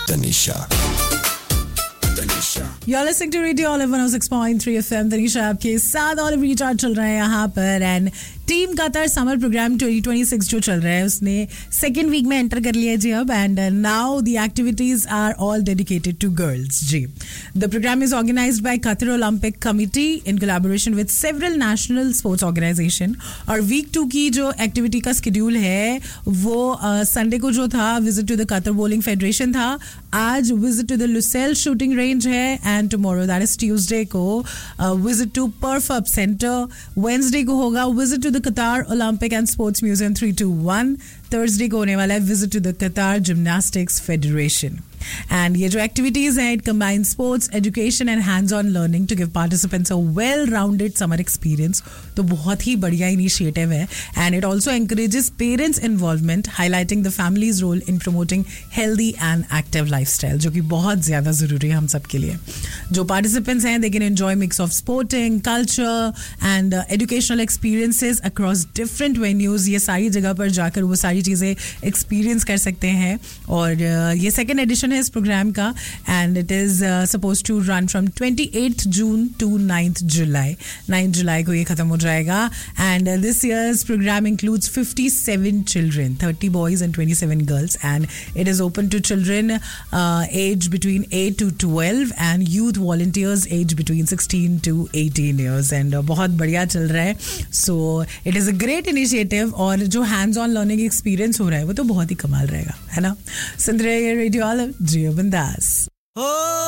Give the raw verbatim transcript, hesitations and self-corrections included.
Tanisha. You're listening to Radio Olive one oh six point three F M. Tanisha आपके साथ olive recharge चल रहा है यहाँ पर and team Qatar summer programme twenty twenty-six जो चल रहा है उसने सेकेंड वीक में एंटर कर लिया जी अब and now the activities are all dedicated to girls ji. The programme is organised by Qatar Olympic committee in collaboration with several national sports organisation. और वीक टू की जो एक्टिविटी का schedule है वो संडे uh, को जो था visit to the Qatar bowling federation था. आज visit to the Lucille shooting range है and tomorrow that is Tuesday को visit to पर्फ up centre. Wednesday को होगा विजिट टू द कतार Olympic and sports museum three two one. Thursday को होने वाला है विजिट टू द कतार जिम्नास्टिक्स फेडरेशन. एंड ये जो एक्टिविटीज हैं it combine sports education and hands on learning to give participants a well rounded summer experience. तो बहुत ही बढ़िया इनिशिएटिव है and it also encourages parents involvement highlighting the families role in promoting healthy and active lifestyle जो कि बहुत ज़्यादा ज़रूरी है हम सब के लिए. जो पार्टिसिपेंट्स हैं they can enjoy mix of sporting culture and educational experiences across different venues. ये सारी जगह पर जाकर वो सारी चीज़ें एक्सपीरियंस कर सकते हैं. और uh, ये सेकेंड एडिशन है इस प्रोग्राम का and it is suppose to run from twenty-eighth June to ninth July. ninth July को ये खत्म हो जाएगा and this years programme includes fifty-seven children, thirty boys and twenty-seven girls and it is open to children uh, aged between eight to twelve and youth volunteers aged between sixteen to eighteen years and uh, बहुत बढ़िया चल रहा है. so it is a great initiative और जो hands on learning experience हो रहा है वो तो बहुत ही कमाल रहेगा है ना. सुन रहे हैं रेडियो ऑलिव जियो बिंदास.